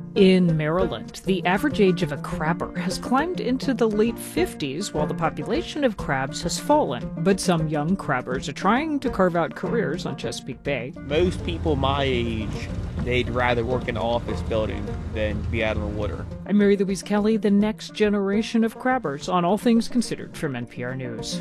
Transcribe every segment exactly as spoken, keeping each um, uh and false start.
In Maryland, the average age of a crabber has climbed into the late fifties while the population of crabs has fallen. But some young crabbers are trying to carve out careers on Chesapeake Bay. Most people my age, they'd rather work in an office building than be out on the water. I'm Mary Louise Kelly, the next generation of crabbers on All Things Considered from N P R News.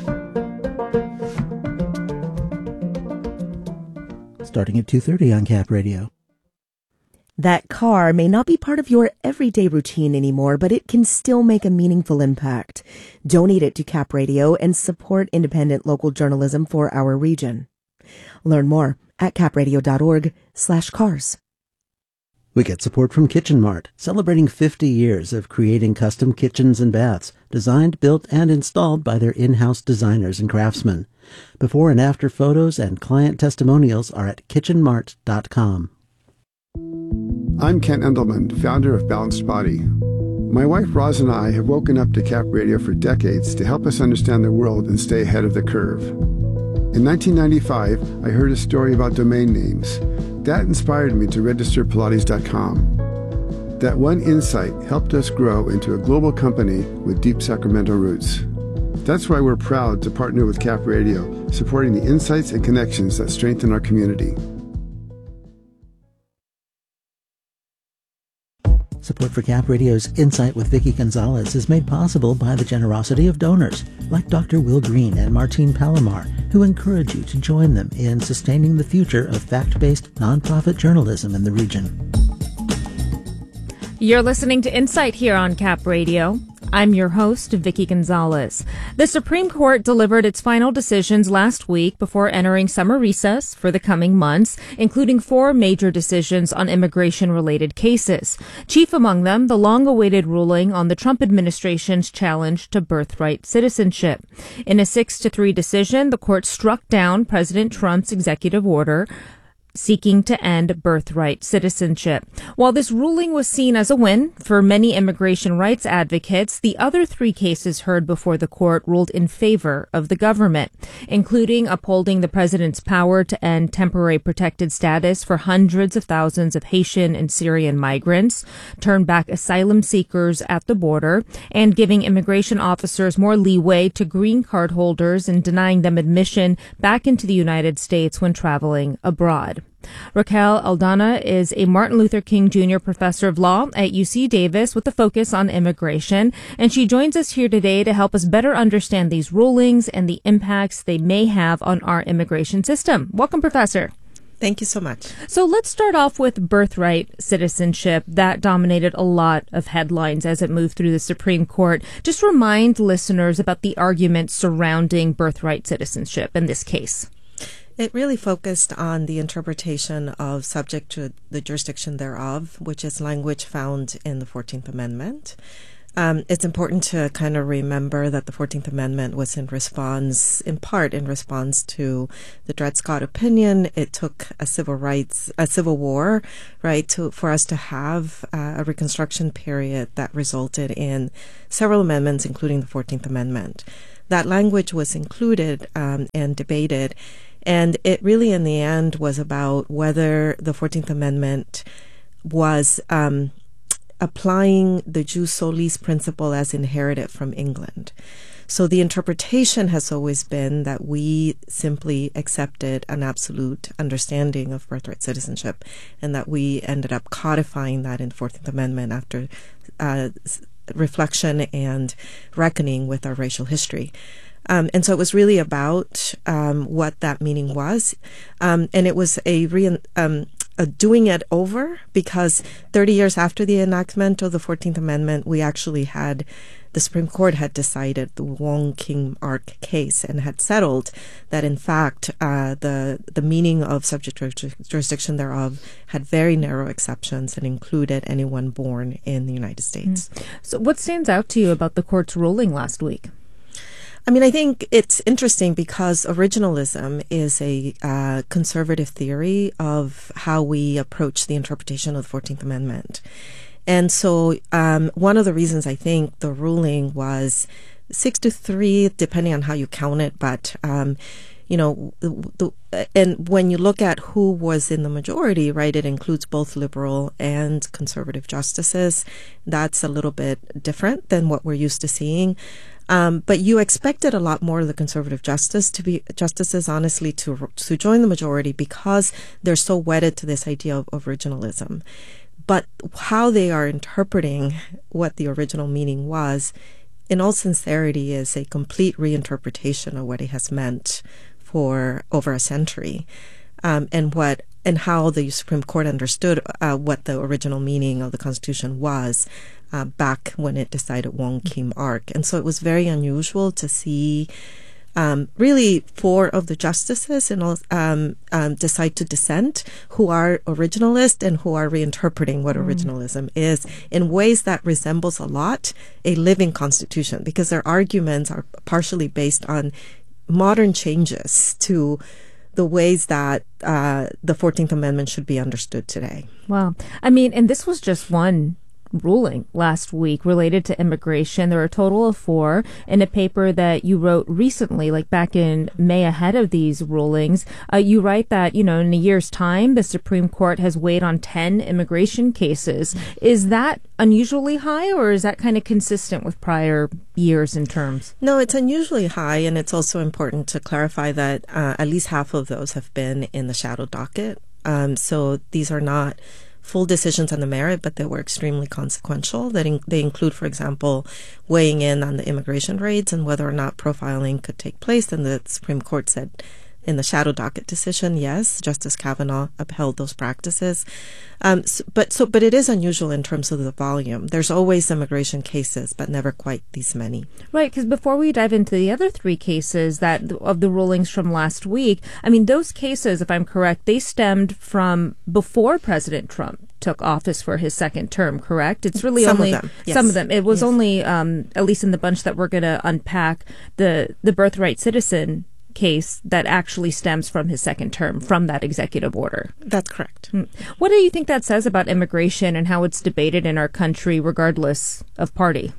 Starting at two thirty on Cap Radio. That car may not be part of your everyday routine anymore, but it can still make a meaningful impact. Donate it to Cap Radio and support independent local journalism for our region. Learn more at capradio.org slash cars. We get support from Kitchen Mart, celebrating fifty years of creating custom kitchens and baths, designed, built, and installed by their in-house designers and craftsmen. Before and after photos and client testimonials are at kitchen mart dot com. I'm Ken Endelman, founder of Balanced Body. My wife Roz and I have woken up to Cap Radio for decades to help us understand the world and stay ahead of the curve. In nineteen ninety-five, I heard a story about domain names. That inspired me to register Pilates dot com. That one insight helped us grow into a global company with deep Sacramento roots. That's why we're proud to partner with Cap Radio, supporting the insights and connections that strengthen our community. Support for Cap Radio's Insight with Vicki Gonzalez is made possible by the generosity of donors like Doctor Will Green and Martine Palomar, who encourage you to join them in sustaining the future of fact-based nonprofit journalism in the region. You're listening to Insight here on Cap Radio. I'm your host, Vicki Gonzalez. The Supreme Court delivered its final decisions last week before entering summer recess for the coming months, including four major decisions on immigration-related cases. Chief among them, the long-awaited ruling on the Trump administration's challenge to birthright citizenship. In a six to three decision, the court struck down President Trump's executive order seeking to end birthright citizenship. While this ruling was seen as a win for many immigration rights advocates, the other three cases heard before the court ruled in favor of the government, including upholding the president's power to end temporary protected status for hundreds of thousands of Haitian and Syrian migrants, turn back asylum seekers at the border, and giving immigration officers more leeway to green card holders and denying them admission back into the United States when traveling abroad. Raquel Aldana is a Martin Luther King Junior professor of law at U C Davis with a focus on immigration, and she joins us here today to help us better understand these rulings and the impacts they may have on our immigration system. Welcome, Professor. Thank you so much. So let's start off with birthright citizenship. That dominated a lot of headlines as it moved through the Supreme Court. Just remind listeners about the arguments surrounding birthright citizenship in this case. It really focused on the interpretation of subject to the jurisdiction thereof, which is language found in the fourteenth Amendment. Um, it's important to kind of remember that the fourteenth Amendment was in response, in part in response to the Dred Scott opinion. It took a civil rights, a civil war, right, to, for us to have uh, a Reconstruction period that resulted in several amendments, including the fourteenth Amendment. That language was included um, and debated. And it really, in the end, was about whether the fourteenth Amendment was um, applying the jus solis principle as inherited from England. So the interpretation has always been that we simply accepted an absolute understanding of birthright citizenship, and that we ended up codifying that in the fourteenth Amendment after uh, reflection and reckoning with our racial history. Um, and so it was really about um, what that meaning was. Um, and it was a, re- um, a doing it over, because thirty years after the enactment of the fourteenth Amendment, we actually had, the Supreme Court had decided the Wong King Ark case and had settled that, in fact, uh, the, the meaning of subject to jurisdiction thereof had very narrow exceptions and included anyone born in the United States. Mm. So what stands out to you about the court's ruling last week? I mean, I think it's interesting because originalism is a uh, conservative theory of how we approach the interpretation of the fourteenth Amendment. And so um, one of the reasons I think the ruling was six to three, depending on how you count it, but um, you know, the, the, and when you look at who was in the majority, right, it includes both liberal and conservative justices. That's a little bit different than what we're used to seeing. Um, but you expected a lot more of the conservative justice to be justices, honestly, to to join the majority because they're so wedded to this idea of, of originalism. But how they are interpreting what the original meaning was, in all sincerity, is a complete reinterpretation of what it has meant for over a century, um, and what and how the Supreme Court understood uh, what the original meaning of the Constitution was uh, back when it decided Wong Kim Ark. And so it was very unusual to see um, really four of the justices and um, um, decide to dissent who are originalist and who are reinterpreting what mm. originalism is in ways that resembles a lot a living constitution, because their arguments are partially based on modern changes to the ways that uh, the fourteenth Amendment should be understood today. Wow. I mean, and this was just one ruling last week related to immigration. There are a total of four. In a paper that you wrote recently, like back in May ahead of these rulings, uh, you write that, you know, in a year's time, the Supreme Court has weighed on ten immigration cases. Is that unusually high, or is that kind of consistent with prior years in terms? No, it's unusually high, and it's also important to clarify that uh, at least half of those have been in the shadow docket. Um, so these are not full decisions on the merit, but they were extremely consequential. That in, they include, for example, weighing in on the immigration raids and whether or not profiling could take place. And the Supreme Court said in the shadow docket decision, yes, Justice Kavanaugh upheld those practices. Um, so, but so, but it is unusual in terms of the volume. There's always immigration cases, but never quite these many. Right, because before we dive into the other three cases that of the rulings from last week, I mean, those cases, if I'm correct, they stemmed from before President Trump took office for his second term, correct? It's really some only of them, yes. some of them. It was yes. only, um, at least in the bunch that we're going to unpack, the the birthright citizen case that actually stems from his second term, from that executive order. That's correct. What do you think that says about immigration and how it's debated in our country regardless of party?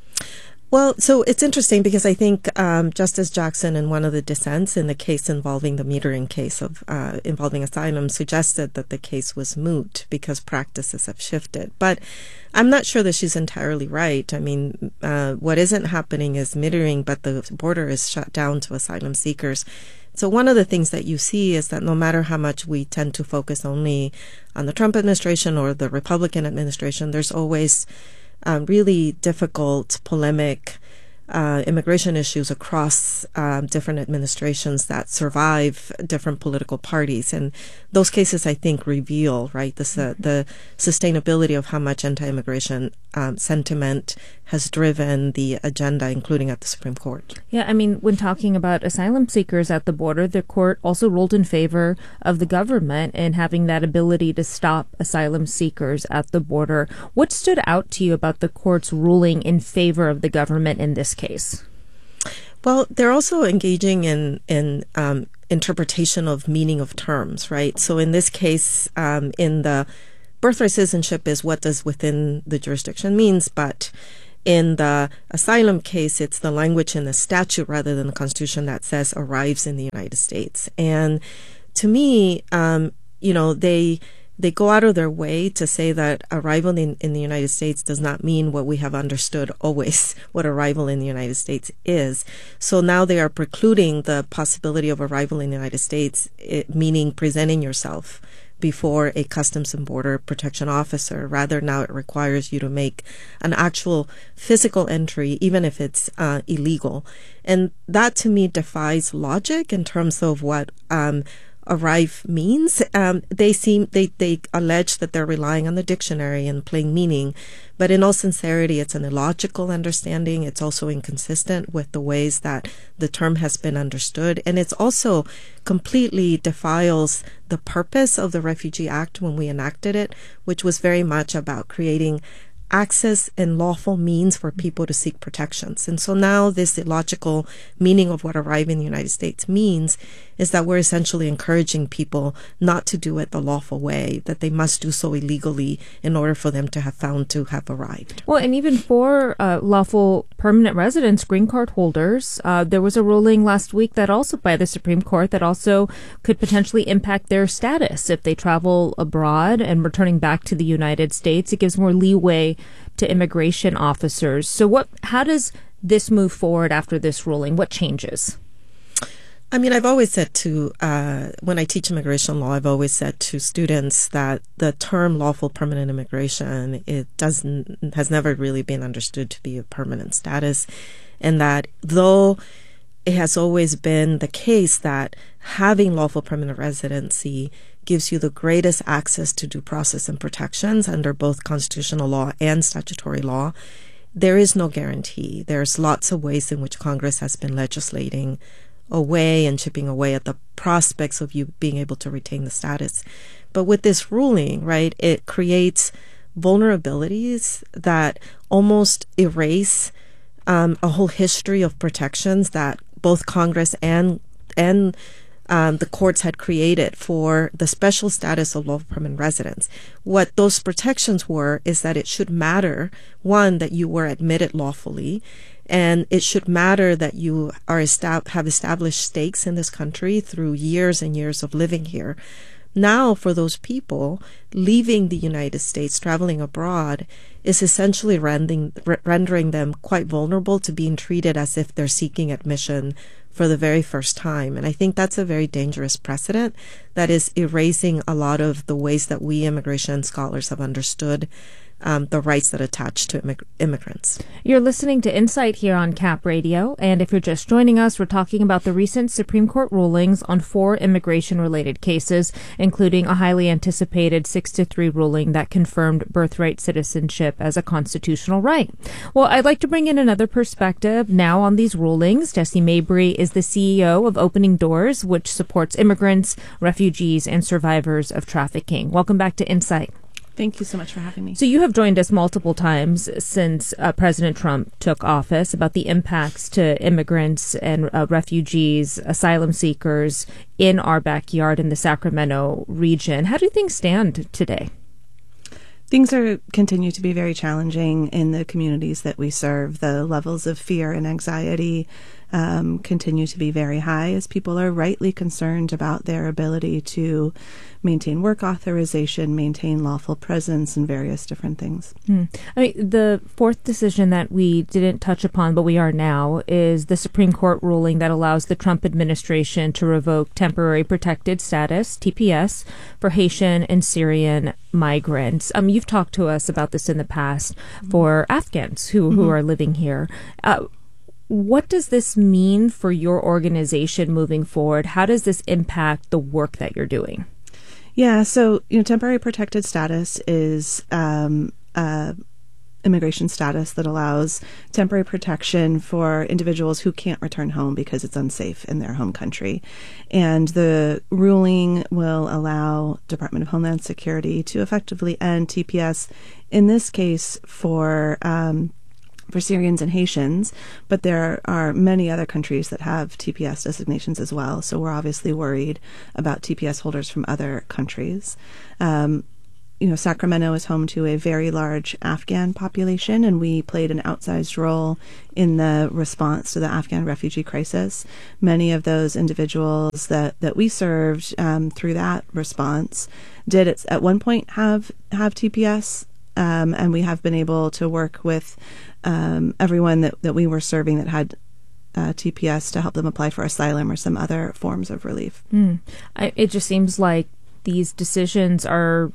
Well, so it's interesting because I think um, Justice Jackson, in one of the dissents in the case involving the metering case of uh, involving asylum, suggested that the case was moot because practices have shifted. But I'm not sure that she's entirely right. I mean, uh, what isn't happening is metering, but the border is shut down to asylum seekers. So one of the things that you see is that no matter how much we tend to focus only on the Trump administration or the Republican administration, there's always Um, really difficult, polemic uh, immigration issues across um, different administrations that survive different political parties. And those cases, I think, reveal, right, the, uh, the sustainability of how much anti-immigration um, sentiment has driven the agenda, including at the Supreme Court. Yeah, I mean, when talking about asylum seekers at the border, the court also ruled in favor of the government in having that ability to stop asylum seekers at the border. What stood out to you about the court's ruling in favor of the government in this case? Well, they're also engaging in, in um, interpretation of meaning of terms, right? So in this case, um, in the birthright citizenship is what does within the jurisdiction means, but in the asylum case, it's the language in the statute rather than the Constitution that says arrives in the United States. And to me, um, you know, they they go out of their way to say that arrival in, in the United States does not mean what we have understood always, what arrival in the United States is. So now they are precluding the possibility of arrival in the United States, it, meaning presenting yourself before a Customs and Border Protection officer. Rather, now it requires you to make an actual physical entry, even if it's uh, illegal. And that, to me, defies logic in terms of what um, arrive means. Um, they seem they they allege that they're relying on the dictionary and plain meaning, but in all sincerity, it's an illogical understanding. It's also inconsistent with the ways that the term has been understood, and it's also completely defiles the purpose of the Refugee Act when we enacted it, which was very much about creating access and lawful means for people to seek protections. And so now this illogical meaning of what arriving in the United States means is that we're essentially encouraging people not to do it the lawful way, that they must do so illegally in order for them to have found to have arrived. Well, and even for uh, lawful permanent residents, green card holders, uh, there was a ruling last week that also by the Supreme Court that also could potentially impact their status if they travel abroad and returning back to the United States. It gives more leeway to immigration officers. So what, how does this move forward after this ruling? What changes? I mean, I've always said to, uh, when I teach immigration law, I've always said to students that the term lawful permanent immigration, it doesn't, has never really been understood to be a permanent status. And that though it has always been the case that having lawful permanent residency gives you the greatest access to due process and protections under both constitutional law and statutory law, there is no guarantee. There's lots of ways in which Congress has been legislating away and chipping away at the prospects of you being able to retain the status. But with this ruling, right, it creates vulnerabilities that almost erase um, a whole history of protections that both Congress and and Um, the courts had created for the special status of lawful permanent residents. What those protections were is that it should matter, one, that you were admitted lawfully, and it should matter that you are estab- have established stakes in this country through years and years of living here. Now, for those people, leaving the United States, traveling abroad, is essentially rendering, re- rendering them quite vulnerable to being treated as if they're seeking admission for the very first time. And I think that's a very dangerous precedent that is erasing a lot of the ways that we immigration scholars have understood um, the rights that attach to immig- immigrants. You're listening to Insight here on Cap Radio, and if you're just joining us, we're talking about the recent Supreme Court rulings on four immigration-related cases, including a highly anticipated six to three ruling that confirmed birthright citizenship as a constitutional right. Well, I'd like to bring in another perspective now on these rulings. Jessie Mabry is the C E O of Opening Doors, which supports immigrants, refugees, and survivors of trafficking. Welcome back to Insight. Thank you so much for having me. So you have joined us multiple times since uh, President Trump took office about the impacts to immigrants and uh, refugees, asylum seekers in our backyard in the Sacramento region. How do things stand today? Things are continue to be very challenging in the communities that we serve. The levels of fear and anxiety um, continue to be very high as people are rightly concerned about their ability to maintain work authorization, maintain lawful presence, and various different things. Hmm. I mean, the fourth decision that we didn't touch upon, but we are now, is the Supreme Court ruling that allows the Trump administration to revoke temporary protected status, T P S, for Haitian and Syrian migrants. Um, you've talked to us about this in the past for Afghans who, who mm-hmm. are living here. Uh, what does this mean for your organization moving forward? How does this impact the work that you're doing? Yeah, so you know, temporary protected status is um, uh, immigration status that allows temporary protection for individuals who can't return home because it's unsafe in their home country. And the ruling will allow Department of Homeland Security to effectively end T P S, in this case for um, for Syrians and Haitians, but there are many other countries that have T P S designations as well. So we're obviously worried about T P S holders from other countries. Um, you know, Sacramento is home to a very large Afghan population, and we played an outsized role in the response to the Afghan refugee crisis. Many of those individuals that, that we served um, through that response did at, at one point have, have T P S, um, and we have been able to work with um, everyone that, that we were serving that had Uh, T P S to help them apply for asylum or some other forms of relief. Mm. I, it just seems like these decisions are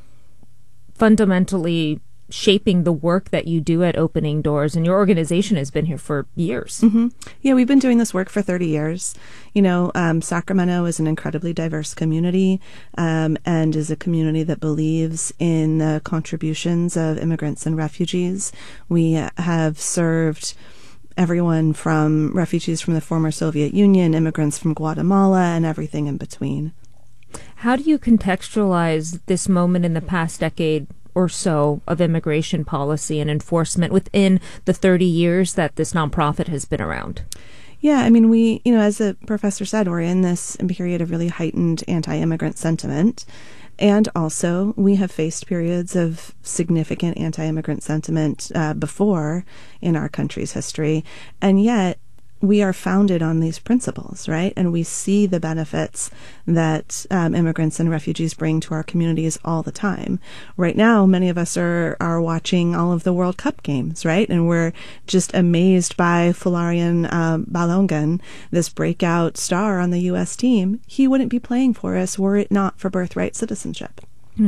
fundamentally shaping the work that you do at Opening Doors, and your organization has been here for years. Mm-hmm. Yeah, we've been doing this work for thirty years. You know, um, Sacramento is an incredibly diverse community um, and is a community that believes in the contributions of immigrants and refugees. We have served everyone from refugees from the former Soviet Union, immigrants from Guatemala, and everything in between. How do you contextualize this moment in the past decade or so of immigration policy and enforcement within the thirty years that this nonprofit has been around? Yeah, I mean, we, you know, as the professor said, we're in this period of really heightened anti-immigrant sentiment. And also, we have faced periods of significant anti-immigrant sentiment uh, before in our country's history. And yet, we are founded on these principles, right? And we see the benefits that um, immigrants and refugees bring to our communities all the time. Right now, many of us are, are watching all of the World Cup games, right? And we're just amazed by Folarin um, Balogun, this breakout star on the U S team. He wouldn't be playing for us were it not for birthright citizenship. Hmm.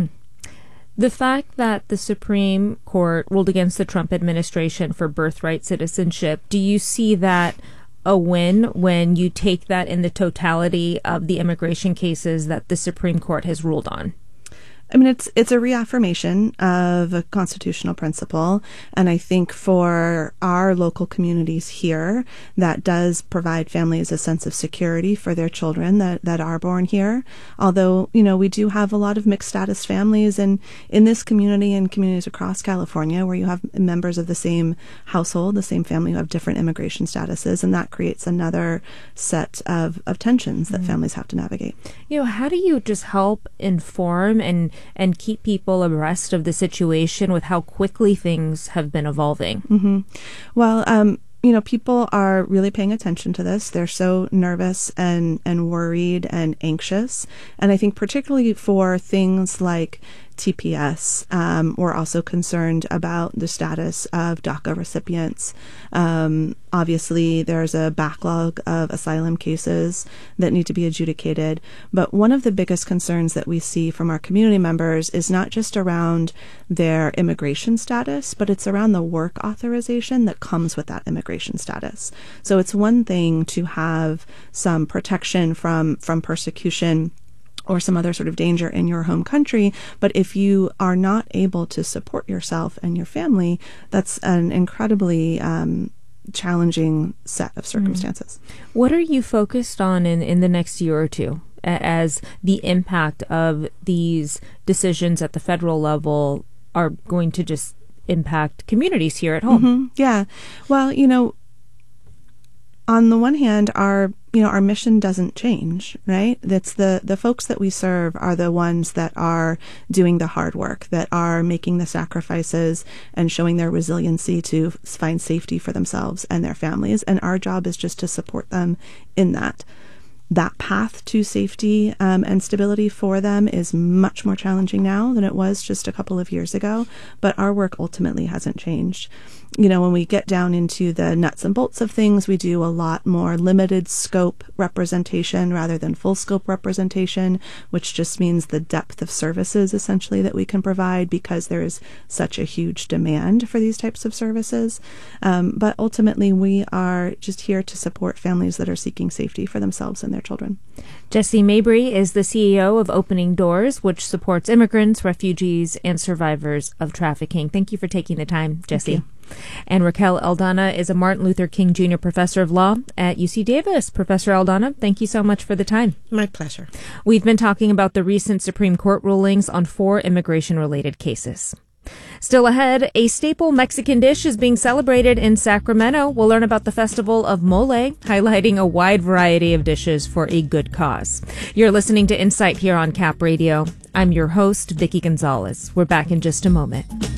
The fact that the Supreme Court ruled against the Trump administration for birthright citizenship, do you see that a win when you take that in the totality of the immigration cases that the Supreme Court has ruled on? I mean, it's it's a reaffirmation of a constitutional principle, and I think for our local communities here, that does provide families a sense of security for their children that, that are born here. Although, you know, we do have a lot of mixed status families in, in this community and communities across California where you have members of the same household, the same family who have different immigration statuses, and that creates another set of, of tensions that mm-hmm. families have to navigate. You know, how do you just help inform and and keep people abreast of the situation with how quickly things have been evolving? Mm-hmm. Well, um, you know, people are really paying attention to this. They're so nervous and, and worried and anxious. And I think particularly for things like T P S, um, we're also concerned about the status of DACA recipients. Um, obviously, there's a backlog of asylum cases that need to be adjudicated. But one of the biggest concerns that we see from our community members is not just around their immigration status, but it's around the work authorization that comes with that immigration status. So it's one thing to have some protection from, from persecution or some other sort of danger in your home country. But if you are not able to support yourself and your family, that's an incredibly um, challenging set of circumstances. Mm. What are you focused on in, in the next year or two as the impact of these decisions at the federal level are going to just impact communities here at home? Mm-hmm. Yeah. Well, you know, on the one hand, our you know our mission doesn't change, right? That's the the folks that we serve are the ones that are doing the hard work, that are making the sacrifices and showing their resiliency to find safety for themselves and their families. And our job is just to support them in that. That path to safety um, and stability for them is much more challenging now than it was just a couple of years ago, but our work ultimately hasn't changed. You know, when we get down into the nuts and bolts of things, we do a lot more limited scope representation rather than full scope representation, which just means the depth of services essentially that we can provide because there is such a huge demand for these types of services. Um, but ultimately, we are just here to support families that are seeking safety for themselves and their children. Jessie Mabry is the C E O of Opening Doors, which supports immigrants, refugees, and survivors of trafficking. Thank you for taking the time, Jessie. And Raquel Aldana is a Martin Luther King Junior Professor of Law at U C Davis. Professor Aldana, thank you so much for the time. My pleasure. We've been talking about the recent Supreme Court rulings on four immigration-related cases. Still ahead, a staple Mexican dish is being celebrated in Sacramento. We'll learn about the festival of mole, highlighting a wide variety of dishes for a good cause. You're listening to Insight here on Cap Radio. I'm your host, Vicki Gonzalez. We're back in just a moment.